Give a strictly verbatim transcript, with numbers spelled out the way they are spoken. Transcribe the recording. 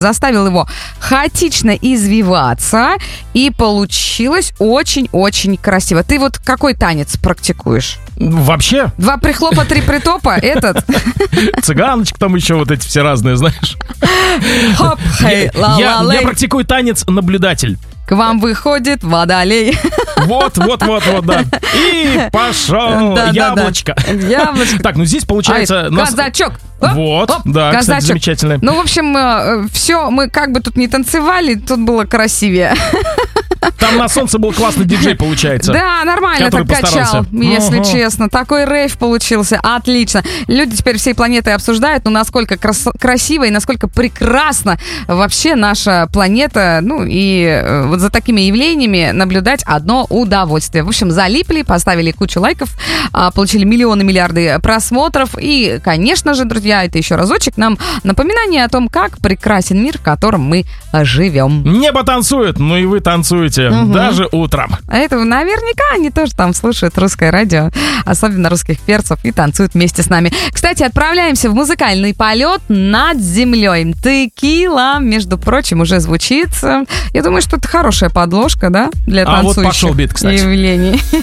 заставил его хаотично извиваться, и получилось очень-очень красиво. Ты вот какой танец практикуешь? Вообще? Два прихлопа, три притопа, этот? Цыганочка, там еще вот эти все разные, знаешь. Хоп, хей, ла Я, ла я практикую танец наблюдатель. К вам выходит водолей. Вот, вот, вот, вот, да. И пошел Да, да, яблочко. да. Яблочко. Так, ну здесь получается... Ай, нас- казачок. Оп, Вот, оп, да, казачок. кстати, замечательно. Ну, в общем, все, мы как бы тут не танцевали, тут было красивее. Там на солнце был классный диджей, получается. Да, нормально который так качал, постарался. если Ага. честно. Такой рейв получился, отлично. Люди теперь всей планетой обсуждают, ну, насколько крас- красиво и насколько прекрасна вообще наша планета. Ну, и э, вот за такими явлениями наблюдать одно удовольствие. В общем, залипли, поставили кучу лайков, а, получили миллионы, миллиарды просмотров. И, конечно же, друзья, это еще разочек нам напоминание о том, как прекрасен мир, в котором мы живем. Небо танцует, ну и вы танцуете, Угу. даже утром. А это наверняка они тоже там слушают русское радио, особенно русских перцев, и танцуют вместе с нами. Кстати, отправляемся в музыкальный полет над землей. Текила, между прочим, уже звучит. Я думаю, что это хорошая подложка, да, для А вот танцующих пошел бит, кстати. явлений.